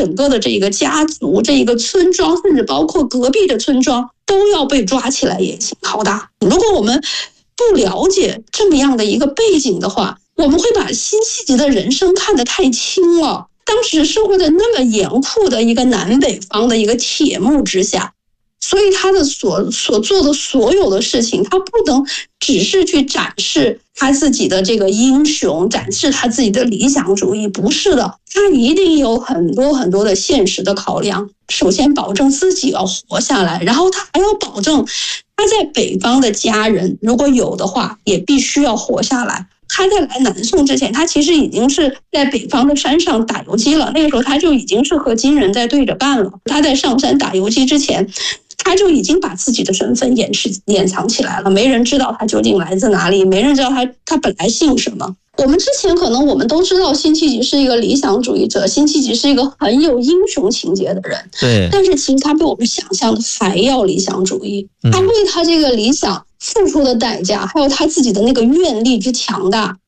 整个的这个家族、这一个村庄，甚至包括隔壁的村庄都要被抓起来严刑拷打。如果我们不了解这么样的一个背景的话，我们会把辛弃疾的人生看得太轻了。当时生活在那么严酷的一个南北方的一个铁幕之下，所以他的所做的所有的事情，他不能只是去展示他自己的这个英雄，展示他自己的理想主义，不是的，他一定有很多很多的现实的考量。首先保证自己要活下来，然后他还要保证他在北方的家人，如果有的话，也必须要活下来。他在来南宋之前，他其实已经是在北方的山上打游击了，那个时候他就已经是和金人在对着干了。他在上山打游击之前，他就已经把自己的身份掩藏起来了，没人知道他究竟来自哪里，没人知道他本来姓什么。我们之前可能我们都知道辛弃疾是一个理想主义者，辛弃疾是一个很有英雄情节的人， 对。 但是其实他比我们想象的还要理想主义，他为他这个理想付出的代价，还有他自己的那个愿力之强大，